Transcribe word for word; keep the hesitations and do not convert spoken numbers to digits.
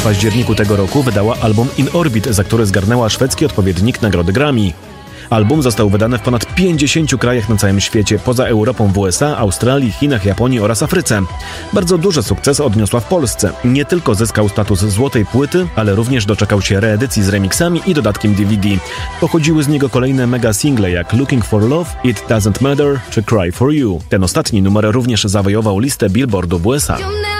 W październiku tego roku wydała album In Orbit, za który zgarnęła szwedzki odpowiednik nagrody Grammy. Album został wydany w ponad pięćdziesięciu krajach na całym świecie, poza Europą w U S A, Australii, Chinach, Japonii oraz Afryce. Bardzo duży sukces odniosła w Polsce. Nie tylko zyskał status złotej płyty, ale również doczekał się reedycji z remixami i dodatkiem D V D. Pochodziły z niego kolejne mega single jak Looking for Love, It Doesn't Matter czy Cry for You. Ten ostatni numer również zawojował listę Billboardu w U S A.